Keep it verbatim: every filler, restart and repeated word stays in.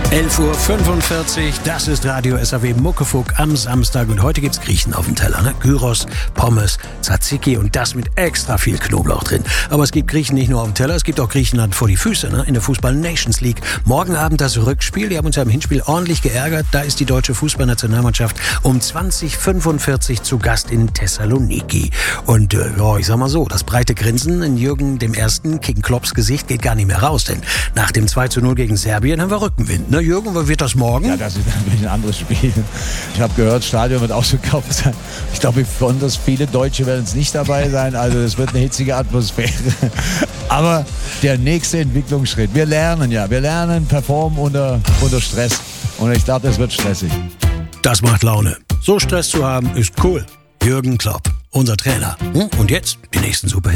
elf Uhr fünfundvierzig, das ist Radio S A W Muckefuck am Samstag und heute gibt's Griechen auf dem Teller, ne? Gyros, Pommes, Tzatziki und das mit extra viel Knoblauch drin. Aber es gibt Griechen nicht nur auf dem Teller, es gibt auch Griechenland vor die Füße, ne? In der Fußball-Nations League. Morgen Abend das Rückspiel, die haben uns ja im Hinspiel ordentlich geärgert. Da ist die deutsche Fußballnationalmannschaft um zwanzig Uhr fünfundvierzig zu Gast in Thessaloniki. Und äh, ja, ich sag mal so, das breite Grinsen in Jürgen dem Ersten gegen Klopps Gesicht geht gar nicht mehr raus, denn nach dem zwei zu null gegen Serbien haben wir Rückenwind, ne? Jürgen, was wird das morgen? Ja, das ist natürlich ein anderes Spiel. Ich habe gehört, das Stadion wird ausverkauft sein. Ich glaube, besonders viele Deutsche werden es nicht dabei sein. Also es wird eine hitzige Atmosphäre. Aber der nächste Entwicklungsschritt. Wir lernen ja. Wir lernen, performen unter, unter Stress. Und ich glaube, das wird stressig. Das macht Laune. So Stress zu haben, ist cool. Jürgen Klopp, unser Trainer. Und jetzt die nächsten Superhits.